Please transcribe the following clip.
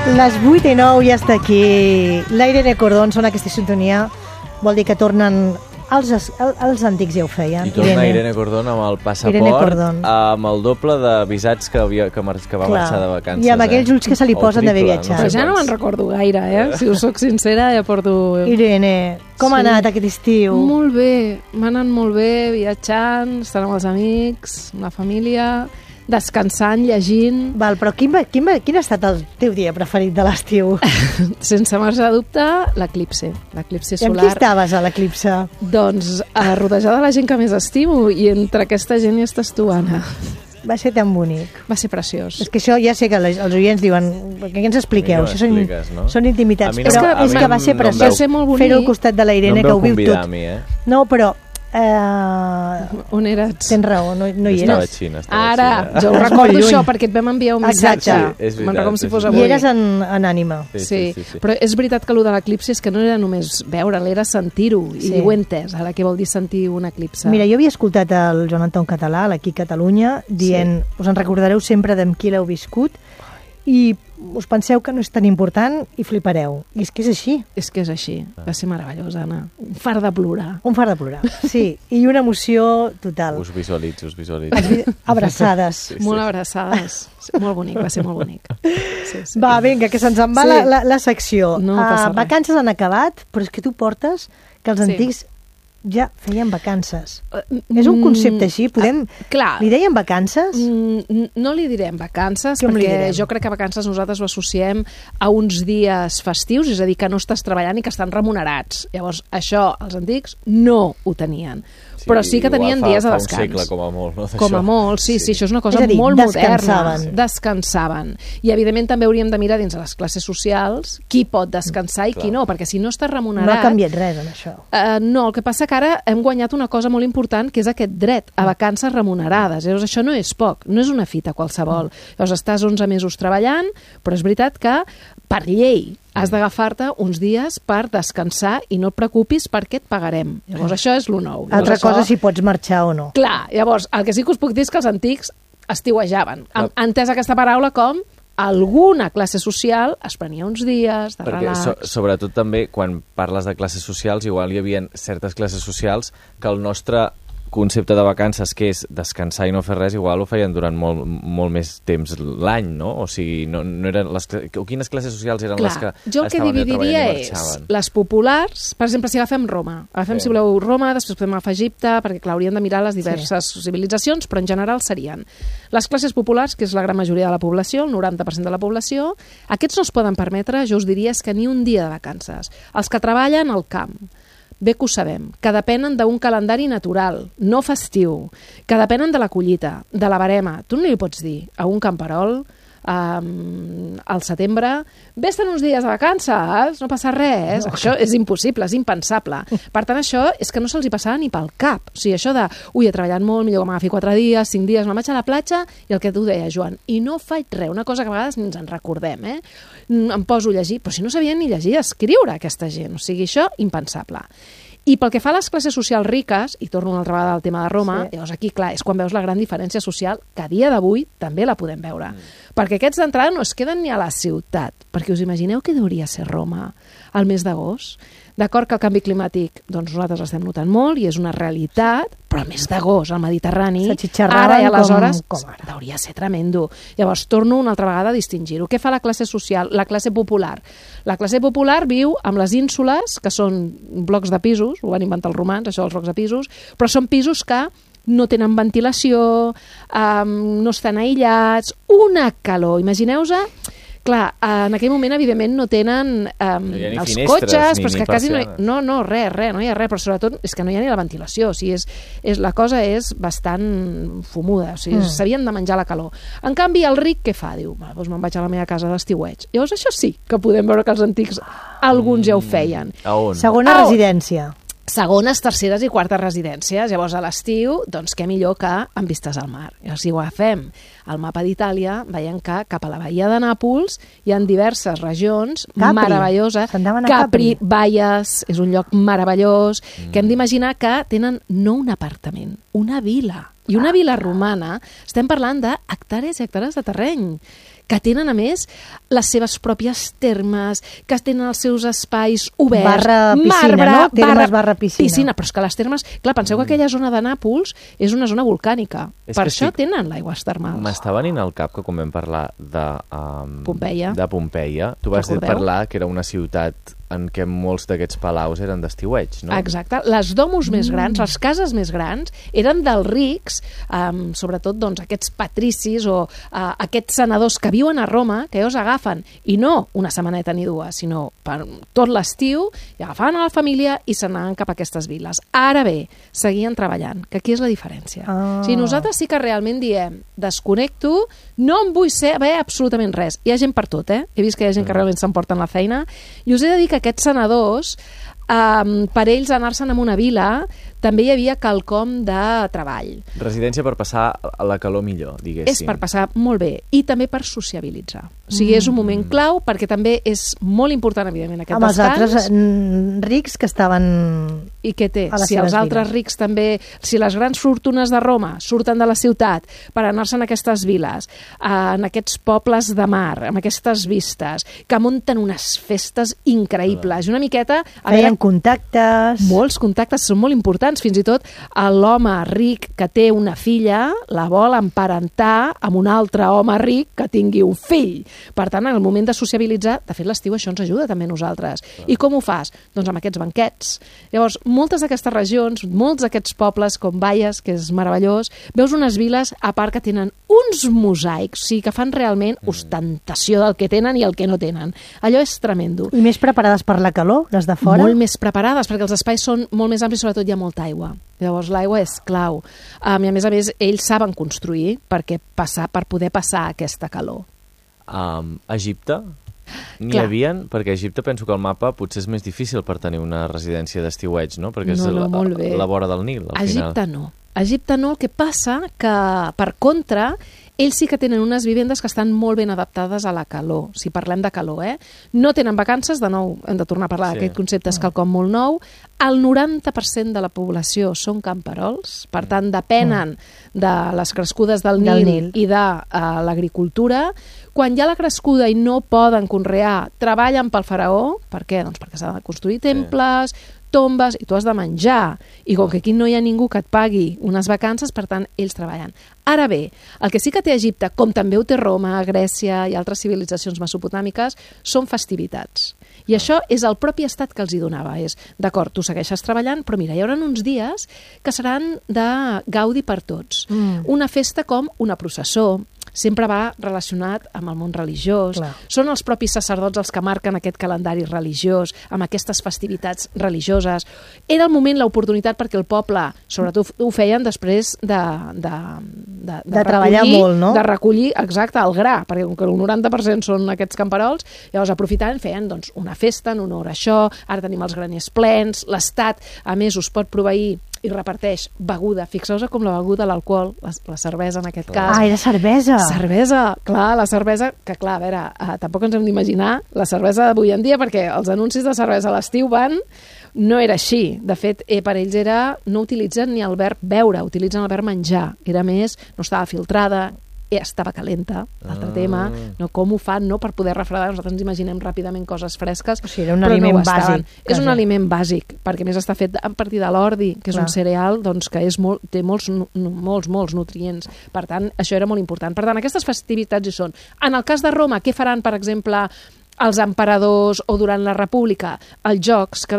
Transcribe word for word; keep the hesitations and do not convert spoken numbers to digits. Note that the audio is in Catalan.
Les vuit i nou ja està aquí. La Irene Cordón sona aquesta sintonia. Vol dir que tornen... Els, els antics ja ho feien. I torna Irene, Irene Cordón amb el passaport, amb el doble de visats que, havia, que, mar, que va Clar. marxar de vacances. I amb aquells ulls que se li posen d'haver viatjat. No sé Però ja no me'n recordo gaire, eh? Si us soc sincera, ja porto... Irene, com sí. ha anat aquest estiu? Molt bé, m'ha anat molt bé, viatjant, estant amb els amics, amb la família... descansant, llegint... Val, però quin, va, quin, va, quin ha estat el teu dia preferit de l'estiu? Sense marge de dubte, l'eclipse. L'eclipse solar. I amb qui estaves a l'eclipse? Doncs rodejada de la gent que més estimo, i entre aquesta gent hi estàs tu, Anna. Va ser tan bonic. Va ser preciós. És que això ja sé que les, els oients diuen... Què ens expliqueu? Això són, no? són intimitats. No, però és que, és que va ser no preciós fer-ho al costat de la Irene, no que ho viu tot. A mi, eh? No, però... Uh, on eres? Tens raó, no, no hi estava eres. Xina, estava Ara, Xina. jo ho recordo això perquè et vam enviar un missatge. Sí, Me'n recordo com si fos avui. I eres en, en ànima. Sí, sí, sí, sí, però és veritat que allò de l'eclipsi és que no era només veure'l, era sentir-ho. I sí. ho he entès, ara què vol dir sentir un eclipse. Mira, jo havia escoltat el Joan Anton Català, l'Aquí Catalunya, dient, sí. us en recordareu sempre d'amb qui l'heu viscut, i us penseu que no és tan important i flipareu. I és que és així. És que és així. Va ser meravellós, Anna. Un far de plorar. Un far de plorar, sí. I una emoció total. Us visualitzo, us visualitzo. Abraçades. Sí, sí. Molt abraçades. Molt bonic, va ser molt bonic. Sí, sí. Va, vinga, que se'ns en va sí. la, la, la secció. No uh, passa res. Vacances han acabat, però és que tu portes que els antics... Sí. ja feien vacances. Uh, és un concepte així? Podem... Uh, clar. Li deien vacances? Mm, no li direm vacances, Com perquè jo crec que vacances nosaltres ho associem a uns dies festius, és a dir, que no estàs treballant i que estan remunerats. Llavors, això, els antics no ho tenien. Sí, però sí que tenien fa, dies de fa descans. un segle, com a molt. No, com a molt, sí, sí, sí, això és una cosa és dir, molt descansaven. moderna. Descansaven. I, evidentment, també hauríem de mirar dins de les classes socials qui pot descansar i Clar. qui no, perquè si no estàs remunerat... No ha canviat res en això. Uh, no, el que passa que ara hem guanyat una cosa molt important, que és aquest dret a vacances remunerades. Llavors, això no és poc, no és una fita qualsevol. Llavors, estàs onze mesos treballant, però és veritat que, per llei, has d'agafar-te uns dies per descansar i no et preocupis perquè et pagarem. Llavors, això és lo nou. Llavors, Altra això... cosa si pots marxar o no. Clar, llavors, el que sí que us puc dir és que els antics estiuejaven. Han entès aquesta paraula com alguna classe social es prenia uns dies de Perquè, relax. So, sobretot també, quan parles de classes socials, igual hi havia certes classes socials que el nostre concepte de vacances, que és descansar i no fer res, igual ho feien durant molt, molt més temps l'any, no? O sigui, no, no eren les, o quines classes socials eren Clar, les que jo el que dividiria és les populars, per exemple, si agafem Roma, agafem, sí. si voleu, Roma, després podem agafar Egipte, perquè, clar, hauríem de mirar les diverses sí. civilitzacions, però en general serien les classes populars, que és la gran majoria de la població, el noranta per cent de la població. Aquests no es poden permetre, jo us diria, és que ni un dia de vacances. Els que treballen al camp, bé que ho sabem, que depenen d'un calendari natural, no festiu, que depenen de la collita, de la barema. Tu no li pots dir a un camperol um, al setembre, vés-te'n uns dies de vacances, no passa res. No. Això és impossible, és impensable. Per tant, això és que no se'ls hi passava ni pel cap. O sigui, això de, ui, he treballat molt, millor que m'agafi quatre dies, cinc dies, me'n vaig a la platja, i el que tu deia, Joan, i no faig res, una cosa que a vegades ni ens en recordem, eh? Em poso a llegir, però si no sabien ni llegir i escriure, aquesta gent. O sigui, això, impensable. I pel que fa a les classes socials riques, i torno una altra vegada al tema de Roma, sí. llavors aquí, clar, és quan veus la gran diferència social, que a dia d'avui també la podem veure. Mm. Perquè aquests d'entrada no es queden ni a la ciutat, perquè us imagineu què hauria ser Roma al mes d'agost? D'acord que el canvi climàtic, doncs nosaltres l'estem notant molt i és una realitat, però al mes d'agost, al Mediterrani, ara i aleshores, com, com ara. Hauria de ser tremendo. Llavors, torno una altra vegada a distingir-ho. Què fa la classe social, la classe popular? La classe popular viu amb les ínsules, que són blocs de pisos, ho van inventar els romans, això dels blocs de pisos, però són pisos que no tenen ventilació, um, no estan aïllats, una calor. Imagineu-vos... Clar, en aquell moment, evidentment, no tenen um, no els finestres, cotxes, ni, però és que ni quasi no hi, no, no, res, res, no hi ha res, però sobretot és que no hi ha ni la ventilació, o sigui, és, és, la cosa és bastant fumuda, o sigui, mm. s'havien de menjar la calor. En canvi, el ric què fa? Diu, doncs me'n vaig a la meva casa d'estiueig. Llavors, això sí que podem veure que els antics, alguns ja ho feien. A on? Segona a residència. Segones, terceres i quartes residències. Llavors, a l'estiu, doncs què millor que amb vistes al mar. Llavors, si ho agafem al mapa d'Itàlia, veiem que cap a la bahia de Nàpols hi ha diverses regions Capri. meravelloses. Capri, Capri, Baies, és un lloc meravellós, mm. que hem d'imaginar que tenen no un apartament, una vila. I una vila romana, estem parlant d'hectàrees i hectàrees de terreny, que tenen, a més, les seves pròpies termes, que tenen els seus espais oberts. Barra piscina, marbre, no? Termes barra, barra piscina. piscina. Però és que les termes... Clar, penseu que aquella zona de Nàpols és una zona volcànica. És per que això sí, tenen l'aigües termals. M'està venint al cap que quan vam parlar de... Um, Pompeia. De Pompeia. Tu vas Recordeu? parlar que era una ciutat en què molts d'aquests palaus eren d'estiueig, no? Exacte. Les domus mm. més grans, les cases més grans, eren dels rics, um, sobretot doncs, aquests patricis o uh, aquests senadors que viuen a Roma, que ells agafen, i no una setmaneta ni dues, sinó per tot l'estiu, i agafaven a la família i se n'anaven cap a aquestes viles. Ara bé, seguien treballant, que aquí és la diferència. Ah. O sigui, nosaltres sí que realment diem, desconnecto, no em vull saber absolutament res. Hi ha gent per tot, eh? He vist que hi ha gent que realment s'emporten la feina, i us he de dir que aquests senadors, um, per ells anar-se'n a una vila, també hi havia quelcom de treball. Residència per passar a la calor millor, diguéssim. És per passar molt bé i també per sociabilitzar. O sigui, és un moment clau perquè també és molt important, evidentment, aquest amb els descans. altres mm, rics que estaven... I què té? a les Si els seves altres viles. rics també, si les grans fortunes de Roma surten de la ciutat per anar-se'n a aquestes viles, en aquests pobles de mar, amb aquestes vistes, que munten unes festes increïbles, i una miqueta... A Feien veure, contactes... molts contactes són molt importants, fins i tot l'home ric que té una filla la vol emparentar amb un altre home ric que tingui un fill. Per tant, en el moment de sociabilitzar, de fet l'estiu això ens ajuda també a nosaltres. I com ho fas? Doncs amb aquests banquets. Llavors, moltes d'aquestes regions, molts d'aquests pobles, com Baies, que és meravellós, veus unes viles, a part que tenen uns mosaics, o sigui, que fan realment ostentació del que tenen i el que no tenen. Allò és tremendo. I més preparades per la calor, les de fora? Molt més preparades, perquè els espais són molt més amplis, sobretot hi ha molta aigua. Llavors l'aigua és clau. Um, I a més a més, ells saben construir perquè passar, per poder passar aquesta calor. Um, Egipte? N'hi Clar. havien? Perquè a Egipte penso que el mapa potser és més difícil per tenir una residència d'estiueig, no? Perquè és No, no, la, molt bé. la vora del Nil, al A Egipte final. no. A Egipte no, el que passa que, per contra, ells sí que tenen unes vivendes que estan molt ben adaptades a la calor, si parlem de calor, eh? No tenen vacances, de nou, hem de tornar a parlar Sí. d'aquest concepte, és quelcom molt nou. El noranta per cent de la població són camperols, per tant, depenen de les crescudes del Nil, Del Nil. i de uh, l'agricultura. Quan hi ha la crescuda i no poden conrear, treballen pel faraó. Per què? Doncs perquè s'han de construir temples, tombes, i tu has de menjar. I com que aquí no hi ha ningú que et pagui unes vacances, per tant, ells treballen. Ara bé, el que sí que té Egipte, com també ho té Roma, Grècia i altres civilitzacions mesopotàmiques, són festivitats. I això és el propi estat que els hi donava. És, d'acord, tu segueixes treballant, però mira, hi haurà uns dies que seran de gaudi per tots. Mm. Una festa com una processó, sempre va relacionat amb el món religiós. Clar. Són els propis sacerdots els que marquen aquest calendari religiós, amb aquestes festivitats religioses. Era el moment, l'oportunitat, perquè el poble, sobretot ho feien després de... De, de, de, De treballar molt, no? De recollir, exacte, el gra, perquè com que el noranta per cent són aquests camperols, llavors aprofitaven, feien doncs, una festa en honor a això, ara tenim els graners plens, l'Estat, a més, us pot proveir i reparteix beguda. Fixeu-vos com la beguda, l'alcohol, la, la cervesa en aquest cas. Ah, era cervesa. Cervesa, clar, la cervesa, que clar, a veure, eh, tampoc ens hem d'imaginar la cervesa d'avui en dia, perquè els anuncis de cervesa a l'estiu van, no era així. De fet, eh, per ells era, no utilitzen ni el verb beure, utilitzen el verb menjar. Era més, no estava filtrada, estava calenta, l'altre Ah. tema, no, com ho fan, no, per poder refredar, nosaltres ens imaginem ràpidament coses fresques, O sigui, era un però aliment no ho estaven. bàsic, És un quasi. aliment bàsic, perquè a més està fet a partir de l'ordi, que és Clar. un cereal doncs, que és molt, té molts, nu- molts, molts nutrients. Per tant, això era molt important. Per tant, aquestes festivitats hi són. En el cas de Roma, què faran, per exemple, els emperadors o durant la República? Els jocs, que